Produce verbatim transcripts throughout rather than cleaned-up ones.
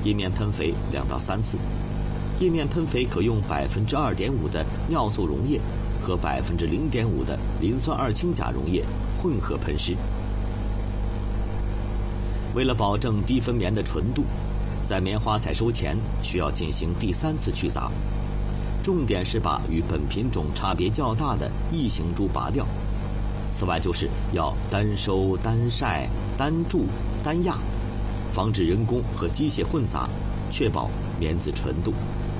叶面喷肥两到三次。叶面喷肥可用百分之二点五的尿素溶液和百分之零点五的磷酸二氢钾溶液混合喷施。为了保证低分棉的纯度，在棉花采收前需要进行第三次去杂，重点是把与本品种差别较大的异形株拔掉。此外，就是要单收、单晒、单注、单压，防止人工和机械混杂，确保棉籽纯度。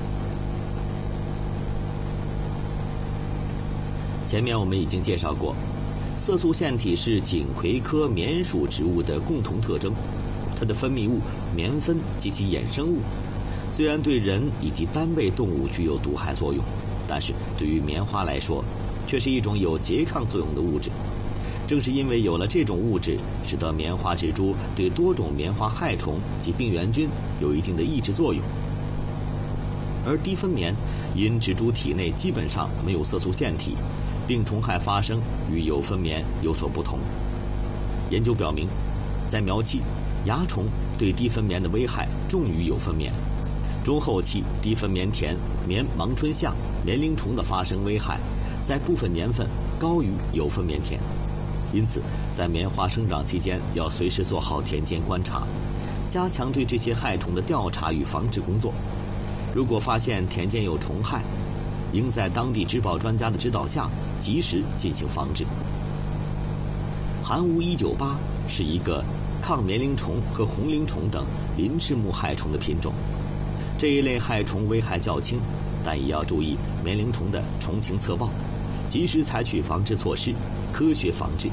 前面我们已经介绍过，色素腺体是锦葵科棉属植物的共同特征。它的分泌物棉酚及其衍生物，虽然对人以及单位动物具有毒害作用，但是对于棉花来说，却是一种有拮抗作用的物质。正是因为有了这种物质，使得棉花植株对多种棉花害虫及病原菌有一定的抑制作用。而低分棉因植株体内基本上没有色素腺体，病虫害发生与有分棉有所不同。研究表明，在苗期，蚜虫对低分棉的危害重于有分棉；中后期，低分棉田、棉盲春象、棉铃虫的发生危害，在部分年份高于有分棉田。因此，在棉花生长期间，要随时做好田间观察，加强对这些害虫的调查与防治工作。如果发现田间有虫害，应在当地植保专家的指导下，及时进行防治。寒无一九八是一个抗棉铃虫和红铃虫等鳞翅目害虫的品种，这一类害虫危害较轻，但也要注意棉铃虫的虫情测报，及时采取防治措施，科学防治。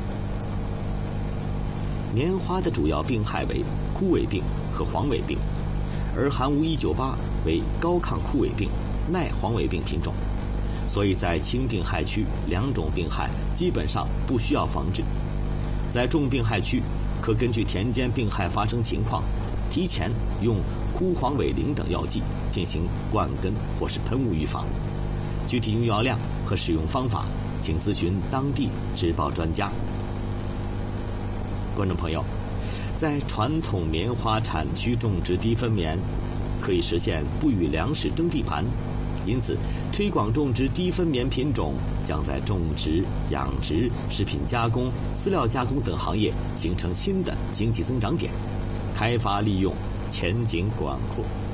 棉花的主要病害为枯萎病和黄萎病，而寒无一九八为高抗枯萎病、耐黄萎病品种，所以在轻病害区，两种病害基本上不需要防治。在重病害区，可根据田间病害发生情况，提前用枯黄萎灵等药剂进行灌根或是喷雾预防。具体用药量和使用方法，请咨询当地植保专家。观众朋友，在传统棉花产区种植低分棉，可以实现不与粮食争地盘，因此推广种植低分棉品种将在种植、养殖、食品加工、饲料加工等行业形成新的经济增长点，开发利用前景广阔。